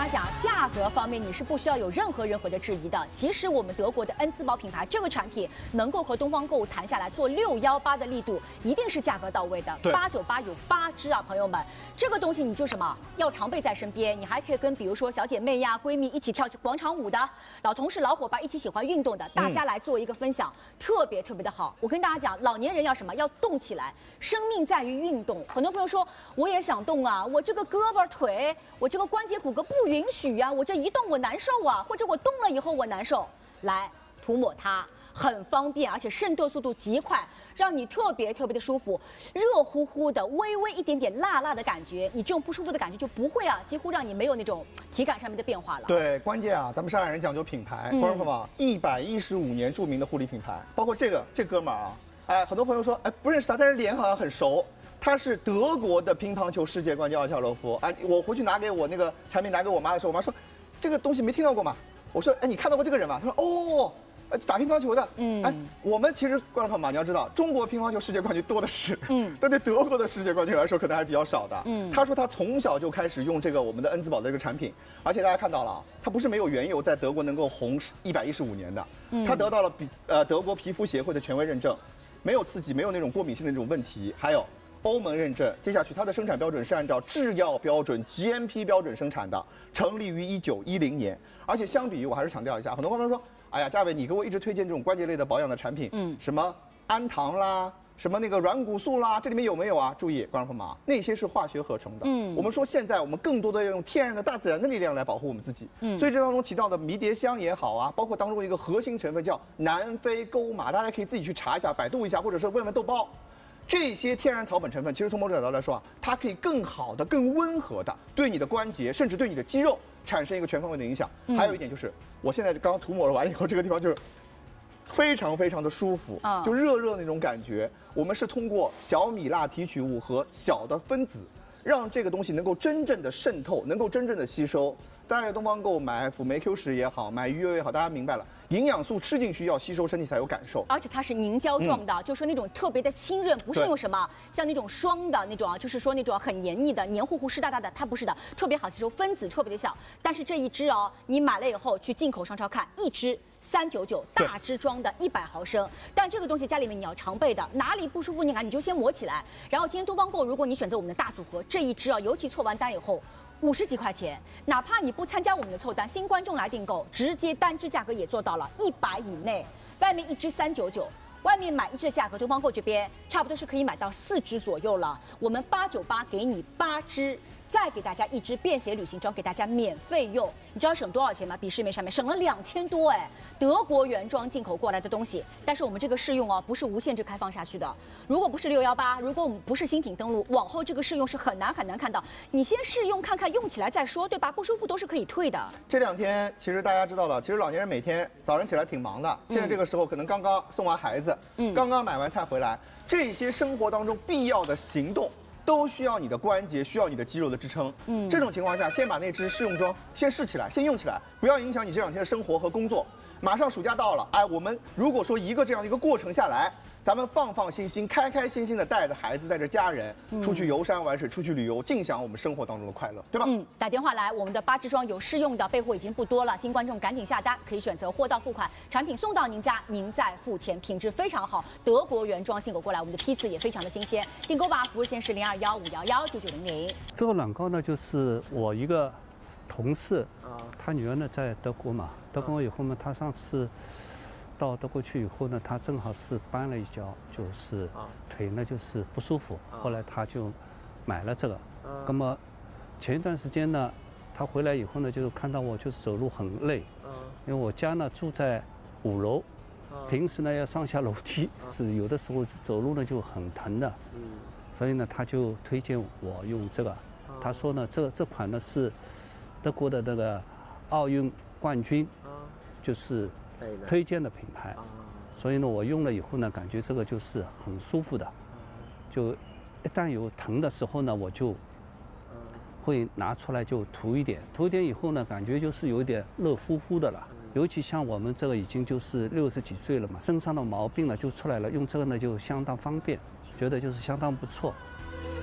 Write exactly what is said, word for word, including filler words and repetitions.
讲，价格方面你是不需要有任何任何的质疑的。其实我们德国的恩兹堡品牌这个产品能够和东方购物谈下来做六幺八的力度，一定是价格到位的。八九八有八支啊，朋友们，这个东西你就什么要常备在身边，你还可以跟比如说小姐妹呀、闺蜜一起跳广场舞的，老同事、老伙伴一起喜欢运动的，大家来做一个分享，嗯、特别特别的好。我跟大家讲，老年人要什么？要动起来，生命在于运动。很多朋友说，我也想动啊，我这个胳膊腿，我这个关节骨骼不允许呀、啊，我这一动我难受啊，或者我动了以后我难受。来涂抹它，很方便，而且渗透速度极快，让你特别特别的舒服，热乎乎的，微微一点点辣辣的感觉，你这种不舒服的感觉就不会啊，几乎让你没有那种体感上面的变化了。 对，关键啊，咱们上海人讲究品牌，观众朋友们，一百一十五年著名的护理品牌，包括这个这哥们儿啊，哎，很多朋友说，哎，不认识他，但是脸好像很熟。他是德国的乒乓球世界冠军奥恰洛夫。哎，我回去拿给我那个产品拿给我妈的时候，我妈说，这个东西没听到过吗？我说，哎，你看到过这个人吗？他说，哦。打乒乓球的，嗯，哎，我们其实观众朋友们，你要知道，中国乒乓球世界冠军多的是，嗯，但对德国的世界冠军来说，可能还是比较少的，嗯。他说他从小就开始用这个我们的恩兹堡的这个产品，而且大家看到了啊，他不是没有缘由在德国能够红一百一十五年的，嗯，他得到了比呃德国皮肤协会的权威认证，没有刺激，没有那种过敏性的那种问题，还有欧盟认证。接下去它的生产标准是按照制药标准 G M P 标准生产的，成立于一九一零年，而且相比于我还是强调一下，很多观众说。哎呀，嘉伟，你给我一直推荐这种关节类的保养的产品，嗯，什么氨糖啦，什么那个软骨素啦，这里面有没有啊？注意，观众朋友们啊，那些是化学合成的，嗯，我们说现在我们更多的要用天然的大自然的力量来保护我们自己，嗯，所以这当中提到的迷迭香也好啊，包括当中一个核心成分叫南非钩马，大家可以自己去查一下，百度一下，或者是问问豆包。这些天然草本成分，其实从某种角度来说啊，它可以更好的、更温和的对你的关节，甚至对你的肌肉产生一个全方位的影响。嗯、还有一点就是，我现在刚刚涂抹了完以后，这个地方就是非常非常的舒服，啊、就热热那种感觉。我们是通过小米辣提取物和小的分子，让这个东西能够真正的渗透，能够真正的吸收。大家在东方购买辅酶 Q 十也好，买鱼油也好，大家明白了，营养素吃进去要吸收，身体才有感受。而且它是凝胶状的，嗯、就说那种特别的清润，不是用什么像那种霜的那种啊，就是说那种很黏腻的、黏糊糊、湿哒哒的，它不是的，特别好吸收，分子特别的小。但是这一支哦，你买了以后去进口商超看，一支三九九，大支装的一百毫升。但这个东西家里面你要常备的，哪里不舒服你看你就先抹起来。然后今天东方购，如果你选择我们的大组合，这一支啊，尤其凑完单以后。五十几块钱，哪怕你不参加我们的凑单，新观众来订购，直接单支价格也做到了一百以内。外面一支三九九，外面买一支的价格，东方购这边差不多是可以买到四支左右了。我们八九八给你八支，再给大家一支便携旅行装，给大家免费用。你知道省多少钱吗？比市面上面省了两千多哎，德国原装进口过来的东西。但是我们这个试用哦，不是无限制开放下去的。如果不是六幺八，如果我们不是新品登录，往后这个试用是很难很难看到。你先试用看看，用起来再说，对吧？不舒服都是可以退的。这两天其实大家知道的，其实老年人每天早上起来挺忙的，现在这个时候可能刚刚送完孩子，嗯，刚刚买完菜回来，这些生活当中必要的行动。都需要你的关节，需要你的肌肉的支撑。嗯，这种情况下，先把那支试用装先试起来，先用起来，不要影响你这两天的生活和工作。马上暑假到了，哎，我们如果说一个这样的一个过程下来，咱们放放心心、开开心心的带着孩子、带着家人出去游山玩水、出去旅游，尽享我们生活当中的快乐，对吧？嗯，打电话来，我们的八支装有试用的，备货已经不多了，新观众赶紧下单，可以选择货到付款，产品送到您家，您再付钱，品质非常好，德国原装进口过来，我们的批次也非常的新鲜。订购吧，服务线是零二幺五幺幺九九零零。 这个软膏呢，就是我一个同事啊，他女儿呢在德国嘛，德国以后呢，他上次。到德国去以后呢，他正好是绊了一跤，就是腿呢就是不舒服。后来他就买了这个。那么前一段时间呢，他回来以后呢，就看到我就是走路很累。因为我家呢住在五楼，平时呢要上下楼梯，是有的时候走路呢就很疼的。所以呢，他就推荐我用这个。他说呢，这这款呢是德国的那个奥运冠军，就是。推荐的品牌，所以呢，我用了以后呢，感觉这个就是很舒服的，就一旦有疼的时候呢，我就会拿出来就涂一点，涂一点以后呢，感觉就是有点热乎乎的了。尤其像我们这个已经就是六十几岁了嘛，身上的毛病呢就出来了，用这个呢就相当方便，觉得就是相当不错。